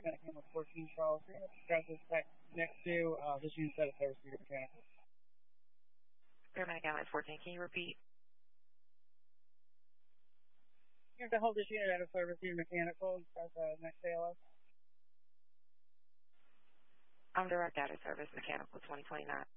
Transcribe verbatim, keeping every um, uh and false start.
Lieutenant Campbell fourteen Charles. We're going to discuss this text next to uh, this unit set of service to your mechanical. Paramedic Allied fourteen, can you repeat? You have to hold this unit out of service to your mechanical. Discuss uh, next A L S. I'm direct out of service, mechanical twenty twenty-nine.